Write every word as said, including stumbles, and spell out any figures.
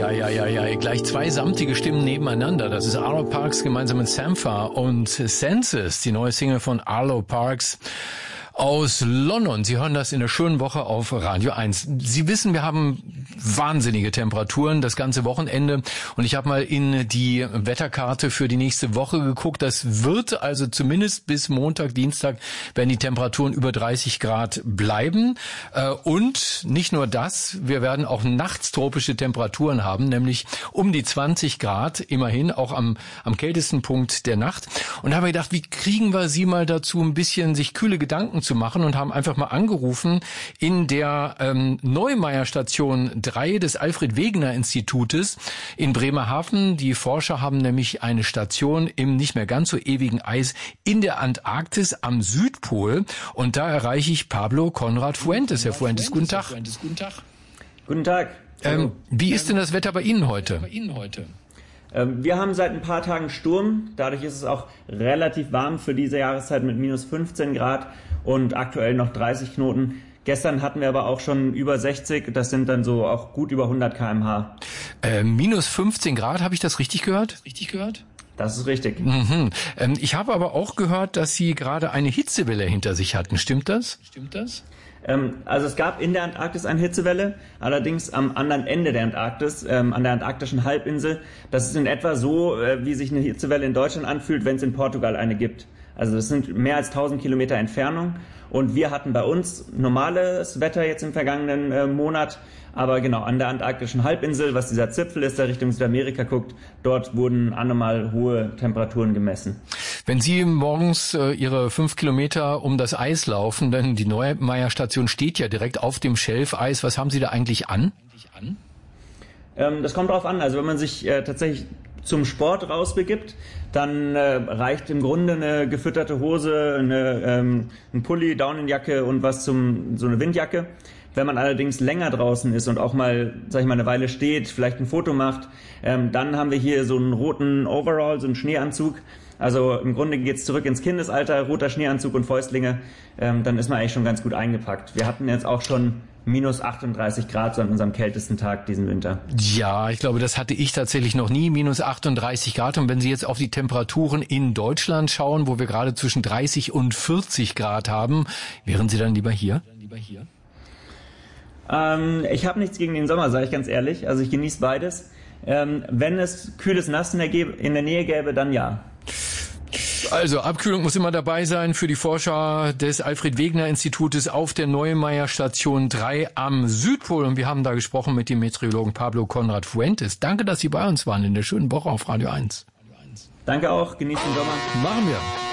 ja, ja, ja, ja. Gleich zwei samtige Stimmen nebeneinander. Das ist Arlo Parks gemeinsam mit Sampha und Senses, die neue Single von Arlo Parks aus London. Sie hören das in der schönen Woche auf Radio eins. Sie wissen, wir haben wahnsinnige Temperaturen das ganze Wochenende und ich habe mal in die Wetterkarte für die nächste Woche geguckt. Das wird also zumindest bis Montag, Dienstag werden die Temperaturen über dreißig Grad bleiben. Und nicht nur das, wir werden auch nachts tropische Temperaturen haben, nämlich um die zwanzig Grad, immerhin auch am, am kältesten Punkt der Nacht. Und da habe ich gedacht, wie kriegen wir Sie mal dazu, ein bisschen sich kühle Gedanken zu machen und haben einfach mal angerufen in der ähm, Neumeier Station drei des Alfred Wegener Institutes in Bremerhaven. Die Forscher haben nämlich eine Station im nicht mehr ganz so ewigen Eis in der Antarktis am Südpol und da erreiche ich Pablo Konrad Fuentes. Herr Fuentes, guten Tag. Guten Tag. Ähm, wie ist denn das Wetter bei Ihnen heute? Wir haben seit ein paar Tagen Sturm, dadurch ist es auch relativ warm für diese Jahreszeit mit minus fünfzehn Grad und aktuell noch dreißig Knoten. Gestern hatten wir aber auch schon über sechzig, das sind dann so auch gut über hundert Kilometer pro Stunde. Äh, minus fünfzehn Grad, habe ich das richtig gehört? Richtig gehört? Das ist richtig. Mhm. Ähm, ich habe aber auch gehört, dass Sie gerade eine Hitzewelle hinter sich hatten. Stimmt das? Stimmt das? Ähm, also es gab in der Antarktis eine Hitzewelle, allerdings am anderen Ende der Antarktis, ähm, an der antarktischen Halbinsel. Das ist in etwa so, äh, wie sich eine Hitzewelle in Deutschland anfühlt, wenn es in Portugal eine gibt. Also das sind mehr als tausend Kilometer Entfernung und wir hatten bei uns normales Wetter jetzt im vergangenen äh, Monat, aber genau an der antarktischen Halbinsel, was dieser Zipfel ist, der Richtung Südamerika guckt, dort wurden anormal hohe Temperaturen gemessen. Wenn Sie morgens äh, Ihre fünf Kilometer um das Eis laufen, denn die Neumeier Station steht ja direkt auf dem Schelfeis, was haben Sie da eigentlich an? Ähm, das kommt drauf an, also wenn man sich äh, tatsächlich zum Sport rausbegibt, dann äh, reicht im Grunde eine gefütterte Hose, eine, ähm, ein Pulli, Daunenjacke und was zum so eine Windjacke. Wenn man allerdings länger draußen ist und auch mal, sag ich mal, eine Weile steht, vielleicht ein Foto macht, ähm, dann haben wir hier so einen roten Overall, so einen Schneeanzug. Also im Grunde geht's zurück ins Kindesalter, roter Schneeanzug und Fäustlinge, ähm, dann ist man eigentlich schon ganz gut eingepackt. Wir hatten jetzt auch schon minus achtunddreißig Grad so an unserem kältesten Tag diesen Winter. Ja, ich glaube, das hatte ich tatsächlich noch nie, minus achtunddreißig Grad. Und wenn Sie jetzt auf die Temperaturen in Deutschland schauen, wo wir gerade zwischen dreißig und vierzig Grad haben, wären Sie dann lieber hier? Lieber hier? Ähm, ich habe nichts gegen den Sommer, sage ich ganz ehrlich. Also ich genieße beides. Ähm, wenn es kühles Nass in der, Ge- in der Nähe gäbe, dann ja. Also Abkühlung muss immer dabei sein für die Forscher des Alfred Wegener Institutes auf der Neumeier Station drei am Südpol. Und wir haben da gesprochen mit dem Meteorologen Pablo Konrad Fuentes. Danke, dass Sie bei uns waren in der schönen Woche auf Radio eins. Danke auch, genießen den Sommer. Machen wir.